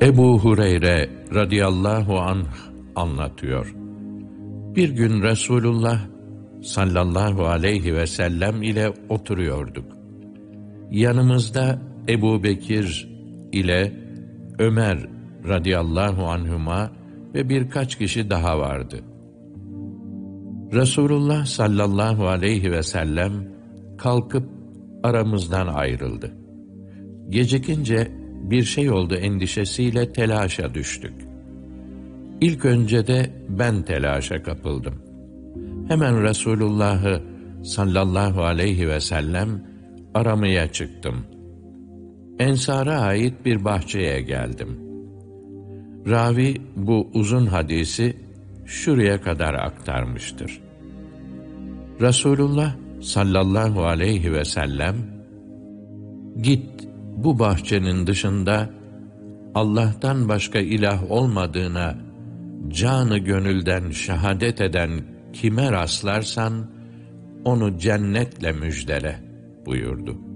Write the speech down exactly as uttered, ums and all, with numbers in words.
Ebu Hureyre radıyallahu anh anlatıyor. Bir gün Resulullah sallallahu aleyhi ve sellem ile oturuyorduk. Yanımızda Ebu Bekir ile Ömer radıyallahu anhuma ve birkaç kişi daha vardı. Resulullah sallallahu aleyhi ve sellem kalkıp aramızdan ayrıldı. Gecikince bir şey oldu endişesiyle telaşa düştük. İlk önce de ben telaşa kapıldım. Hemen Resulullah'ı sallallahu aleyhi ve sellem aramaya çıktım. Ensar'a ait bir bahçeye geldim. Ravi bu uzun hadisi şuraya kadar aktarmıştır. Resulullah sallallahu aleyhi ve sellem, "Git bu bahçenin dışında Allah'tan başka ilah olmadığına canı gönülden şehadet eden kime rastlarsan onu cennetle müjdele" buyurdu.